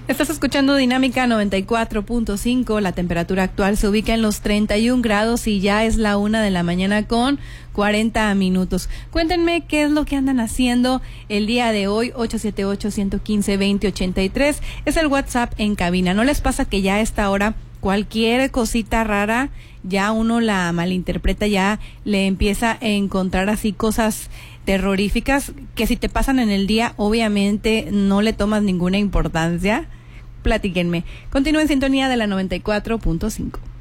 Estás escuchando Dinámica 94.5. La temperatura actual se ubica en los 31 grados y ya es la 1:40 a.m. Cuéntenme qué es lo que andan haciendo el día de hoy. 878-115-2083 es el WhatsApp en cabina. ¿No les pasa que ya a esta hora cualquier cosita rara ya uno la malinterpreta, ya le empieza a encontrar así cosas terroríficas que si te pasan en el día obviamente no le tomas ninguna importancia? Platíquenme. Continúen en sintonía de la 94.5.